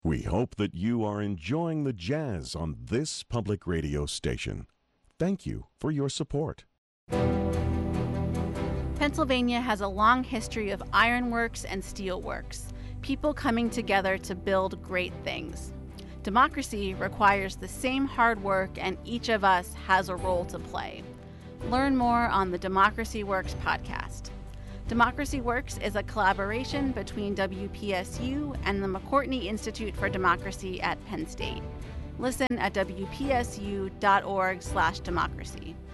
We hope that you are enjoying the jazz on this public radio station. Thank you for your support. Pennsylvania has a long history of ironworks and steelworks, people coming together to build great things. Democracy requires the same hard work, and each of us has a role to play. Learn more on the Democracy Works podcast. Democracy Works is a collaboration between WPSU and the McCourtney Institute for Democracy at Penn State. Listen at wpsu.org/democracy.